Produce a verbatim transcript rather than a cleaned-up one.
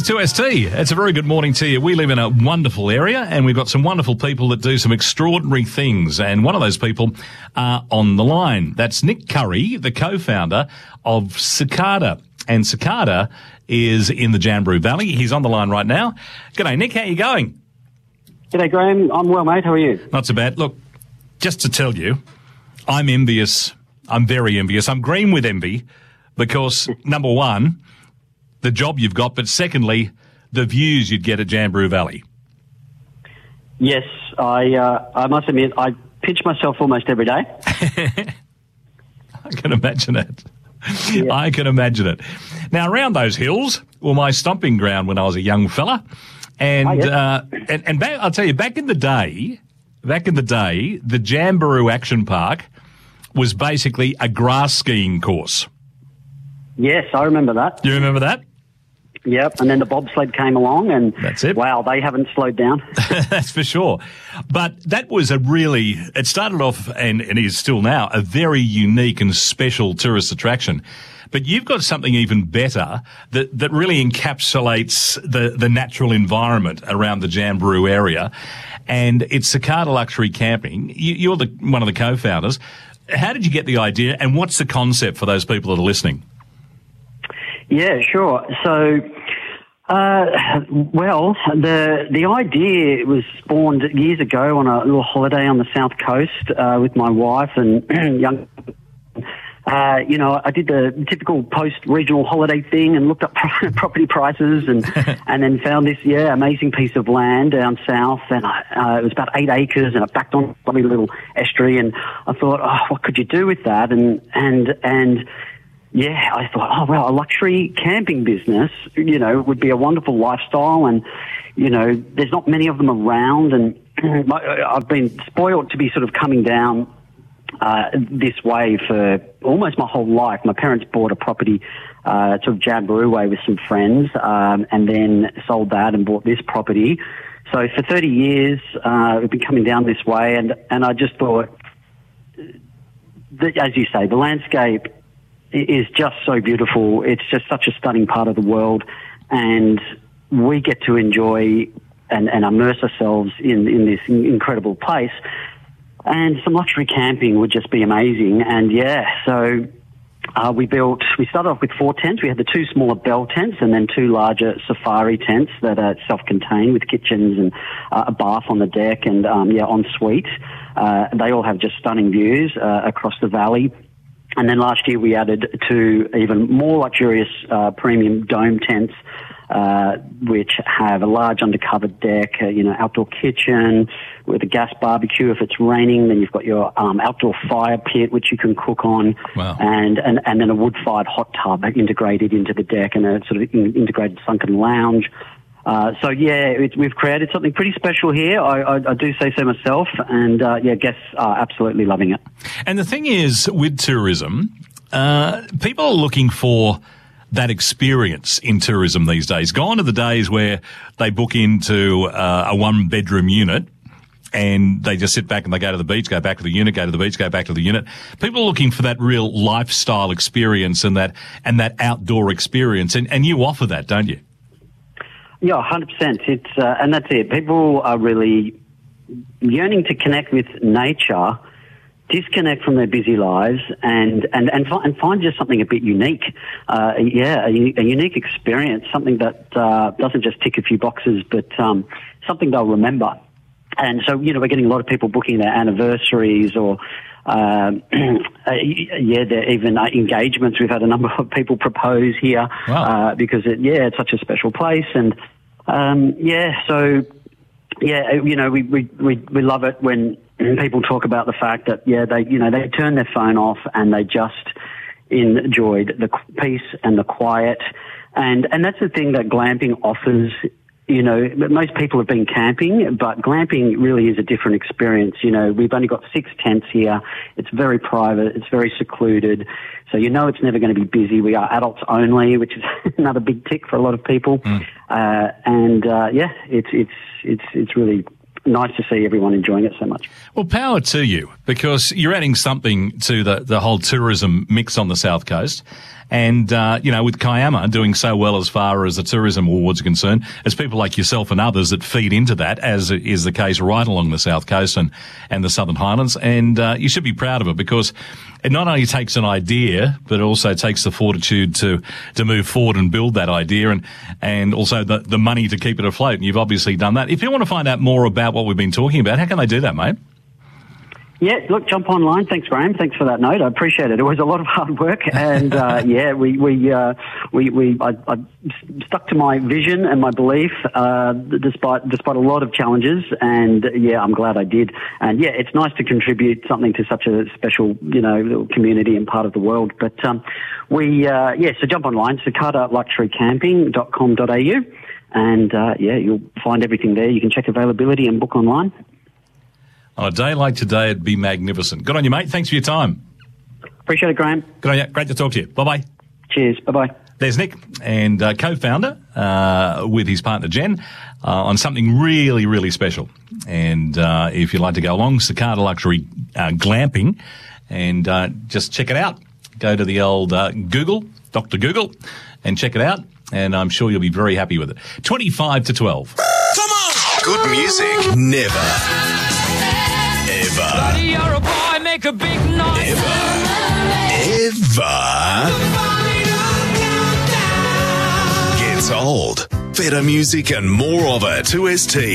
two S T. It's a very good morning to you. We live in a wonderful area and we've got some wonderful people that do some extraordinary things. And one of those people are on the line. That's Nick Curry, the co-founder of Cicada. And Cicada is in the Jamberoo Valley. He's on the line right now. G'day, Nick. How you going? G'day, Graham. I'm well, mate. How are you? Not so bad. Look, just to tell you, I'm envious. I'm very envious. I'm green with envy because, number one, the job you've got, but secondly, the views you'd get at Jamberoo Valley. Yes, I uh, I must admit, I pinch myself almost every day. I can imagine it. Yeah. I can imagine it. Now, around those hills were my stomping ground when I was a young fella. And, oh, yes. uh, and, and back, I'll tell you, back in the day, back in the day, the Jamberoo Action Park was basically a grass skiing course. Yes, I remember that. Do you remember that? Yep, and then the bobsled came along and that's it. Wow, they haven't slowed down. That's for sure. But that was a really, it started off and, and is still now a very unique and special tourist attraction. But you've got something even better that, that really encapsulates the, the natural environment around the Jamberoo area. And it's Cicada Luxury Camping. You, you're the, one of the co-founders. How did you get the idea and what's the concept for those people that are listening? Yeah, sure. So, uh, well, the the idea was spawned years ago on a little holiday on the south coast uh, with my wife and young. Uh, you know, I did the typical post-regional holiday thing and looked up property prices and and then found this, yeah, amazing piece of land down south. And I, uh, it was about eight acres and it backed on a little estuary. And I thought, oh, what could you do with that? And, and, and, yeah, I thought, oh, well, a luxury camping business, you know, would be a wonderful lifestyle. And, you know, there's not many of them around. And I've been spoiled to be sort of coming down uh, this way for almost my whole life. My parents bought a property uh, sort of Jamberoo way with some friends um, and then sold that and bought this property. So for thirty years, uh, we've been coming down this way. And, and I just thought, that, as you say, the landscape is just so beautiful. It's just such a stunning part of the world, and we get to enjoy and, and immerse ourselves in, in this incredible place. And some luxury camping would just be amazing. And yeah, so uh, we built, we started off with four tents. We had the two smaller bell tents and then two larger safari tents that are self-contained with kitchens and uh, a bath on the deck and um, yeah, en suite. Uh, they all have just stunning views uh, across the valley. And then last year we added two even more luxurious uh, premium dome tents, uh, which have a large undercovered deck, uh, you know, outdoor kitchen with a gas barbecue if it's raining. Then you've got your um, outdoor fire pit, which you can cook on, wow. and, and, and then a wood-fired hot tub integrated into the deck and a sort of integrated sunken lounge. Uh, so yeah, it, we've created something pretty special here. I, I, I do say so myself, and uh, yeah, guests are absolutely loving it. And the thing is, with tourism, uh, people are looking for that experience in tourism these days. Gone are the days where they book into uh, a one-bedroom unit and they just sit back and they go to the beach, go back to the unit, go to the beach, go back to the unit. People are looking for that real lifestyle experience and that and that outdoor experience, and, and you offer that, don't you? Yeah, one hundred percent. It's, uh, and that's it. People are really yearning to connect with nature, disconnect from their busy lives, and, and, and, fi- and find just something a bit unique. Uh, yeah, a, a unique experience, something that uh, doesn't just tick a few boxes, but um, something they'll remember. And so, you know, we're getting a lot of people booking their anniversaries or Um, uh, yeah, there even uh, engagements. We've had a number of people propose here wow. uh, because, it, yeah, it's such a special place. And, um, yeah, so, yeah, you know, we, we, we, we love it when people talk about the fact that, yeah, they, you know, they turn their phone off and they just enjoyed the peace and the quiet. And, and that's the thing that glamping offers. You know, most people have been camping, but glamping really is a different experience. You know, we've only got six tents here. It's very private. It's very secluded. So you know it's never going to be busy. We are adults only, which is another big tick for a lot of people. Mm. Uh, and, uh, yeah, it's, it's, it's, it's really nice to see everyone enjoying it so much. Well, power to you, because you're adding something to the, the whole tourism mix on the South Coast. And, uh, you know, with Kiama doing so well as far as the tourism awards are concerned, it's people like yourself and others that feed into that, as is the case right along the South Coast and, and the Southern Highlands. And uh, you should be proud of it, because it not only takes an idea, but it also takes the fortitude to, to move forward and build that idea, and, and also the, the money to keep it afloat. And you've obviously done that. If you want to find out more about what we've been talking about, how can they do that, mate? Yeah, look, jump online. Thanks, Graham. Thanks for that note. I appreciate it. It was a lot of hard work, and uh, yeah, we we uh, we we I, I stuck to my vision and my belief, uh, despite despite a lot of challenges. And yeah, I'm glad I did. And yeah, it's nice to contribute something to such a special, you know, little community and part of the world. But um, we uh, yeah, so jump online, cicada luxury camping dot com dot a u, and uh, yeah, you'll find everything there. You can check availability and book online. On a day like today, it'd be magnificent. Good on you, mate. Thanks for your time. Appreciate it, Graham. Good on you. Great to talk to you. Bye-bye. Cheers. Bye-bye. There's Nick, and uh, co-founder uh, with his partner Jen uh, on something really, really special. And uh, if you'd like to go along, Cicada Luxury uh, Glamping, and uh, just check it out. Go to the old uh, Google, Doctor Google, and check it out. And I'm sure you'll be very happy with it. twenty-five to twelve. Come on! Good music never. Ever. Buddy, you're a boy, make a big noise. Ever. Ever. Gets old. Better music and more of it to S T.